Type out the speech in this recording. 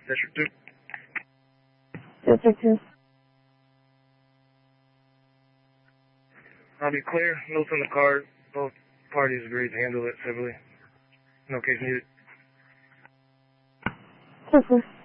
District 2. District 2. I'll be clear. Notes on the card. Both parties agreed to handle it civilly. No case needed. Yes, sir.